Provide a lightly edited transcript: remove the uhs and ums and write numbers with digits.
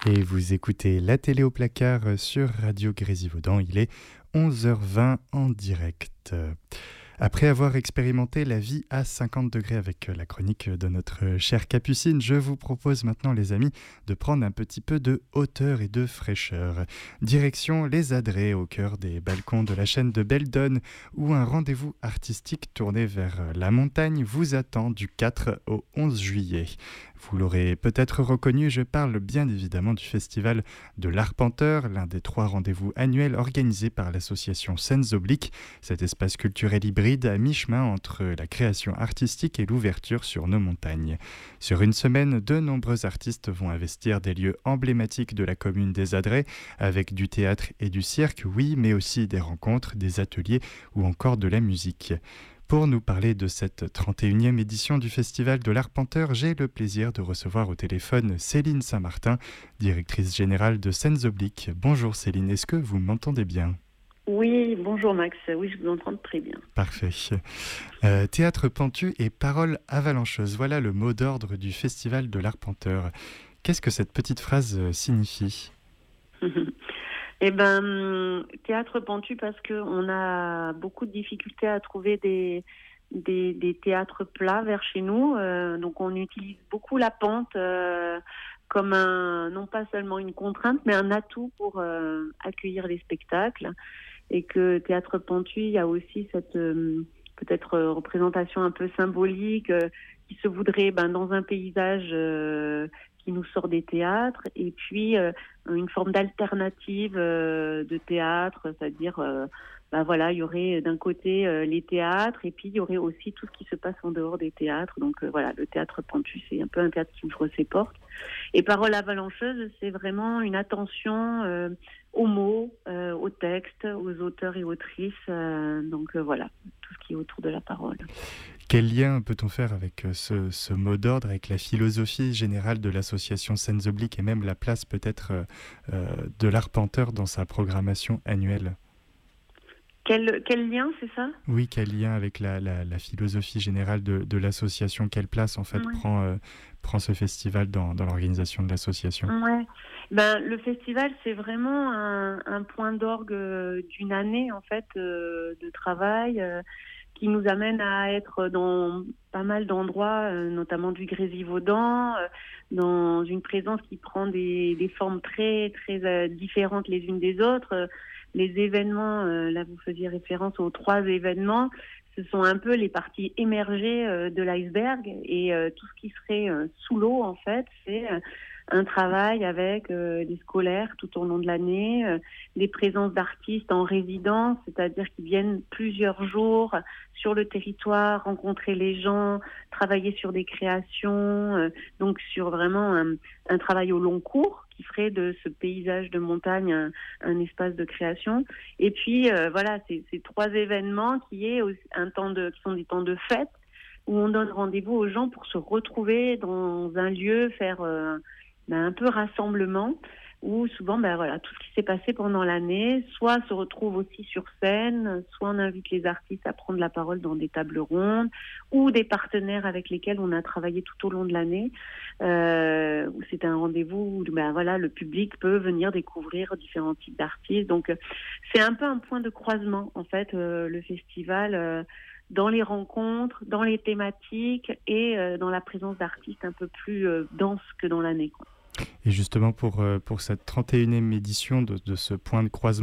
Et vous écoutez La télé au placard sur Radio Grésivaudan. Il est 11h20 en direct. Après avoir expérimenté la vie à 50 degrés avec la chronique de notre chère Capucine, je vous propose maintenant, les amis, de prendre un petit peu de hauteur et de fraîcheur. Direction les Adrets, au cœur des balcons de la chaîne de Beldon, où un rendez-vous artistique tourné vers la montagne vous attend du 4 au 11 juillet. Vous l'aurez peut-être reconnu, je parle bien évidemment du Festival de l'Arpenteur, l'un des 3 rendez-vous annuels organisés par l'association Scènes Obliques, cet espace culturel hybride à mi-chemin entre la création artistique et l'ouverture sur nos montagnes. Sur une semaine, de nombreux artistes vont investir des lieux emblématiques de la commune des Adrets, avec du théâtre et du cirque, oui, mais aussi des rencontres, des ateliers ou encore de la musique. Pour nous parler de cette 31e édition du Festival de l'Arpenteur, j'ai le plaisir de recevoir au téléphone Céline Saint-Martin, directrice générale de Scènes Obliques. Bonjour Céline, est-ce que vous m'entendez bien ? Oui, bonjour Max, oui je vous entends très bien. Parfait. Théâtre pentu et paroles avalancheuses, voilà le mot d'ordre du Festival de l'Arpenteur. Qu'est-ce que cette petite phrase signifie ? Eh ben, théâtre pentu parce qu'on a beaucoup de difficultés à trouver des théâtres plats vers chez nous. Donc on utilise beaucoup la pente comme non pas seulement une contrainte, mais un atout pour accueillir les spectacles. Et que théâtre pentu, il y a aussi cette peut-être représentation un peu symbolique qui se voudrait dans un paysage qui nous sort des théâtres, et puis une forme d'alternative de théâtre, c'est-à-dire voilà, il y aurait d'un côté les théâtres, et puis il y aurait aussi tout ce qui se passe en dehors des théâtres. Donc voilà, le théâtre pentu, c'est un peu un théâtre qui ouvre ses portes. Et Paroles avalancheuses, c'est vraiment une attention aux mots, aux textes, aux auteurs et autrices. Donc voilà, tout ce qui est autour de la parole. Quel lien peut-on faire avec ce mot d'ordre, avec la philosophie générale de l'association Scènes Obliques et même la place peut-être de l'Arpenteur dans sa programmation annuelle ? Quel lien, c'est ça ? Oui, quel lien avec la philosophie générale de l'association ? Quelle place en fait prend ce festival dans l'organisation de l'association ? Ouais. Le festival, c'est vraiment un point d'orgue d'une année en fait de travail qui nous amène à être dans pas mal d'endroits, notamment du Grésivaudan, dans une présence qui prend des formes très très différentes les unes des autres. Les événements, là vous faisiez référence aux 3 événements, ce sont un peu les parties émergées de l'iceberg, et tout ce qui serait sous l'eau en fait, c'est un travail avec des scolaires tout au long de l'année, des présences d'artistes en résidence, c'est-à-dire qui viennent plusieurs jours sur le territoire, rencontrer les gens, travailler sur des créations, donc sur vraiment un travail au long cours qui ferait de ce paysage de montagne un espace de création. Et puis voilà, ces 3 événements qui sont des temps de fête où on donne rendez-vous aux gens pour se retrouver dans un lieu, faire un peu rassemblement, où souvent voilà, tout ce qui s'est passé pendant l'année soit se retrouve aussi sur scène, soit on invite les artistes à prendre la parole dans des tables rondes, ou des partenaires avec lesquels on a travaillé tout au long de l'année, où c'est un rendez-vous où voilà, le public peut venir découvrir différents types d'artistes. Donc c'est un peu un point de croisement en fait, le festival, dans les rencontres, dans les thématiques et dans la présence d'artistes un peu plus dense que dans l'année, quoi. Et justement pour cette 31e édition de ce point de croisement,